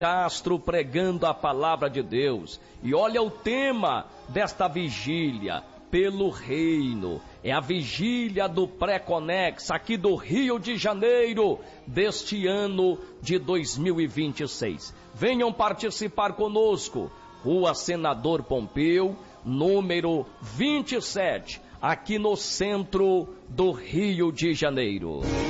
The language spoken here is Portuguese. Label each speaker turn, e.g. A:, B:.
A: Castro pregando a palavra de Deus. E olha o tema desta vigília, pelo reino. É a vigília do Pré-Conex aqui do Rio de Janeiro, deste ano de 2026. Venham participar conosco. Rua Senador Pompeu, número 27, aqui no centro do Rio de Janeiro.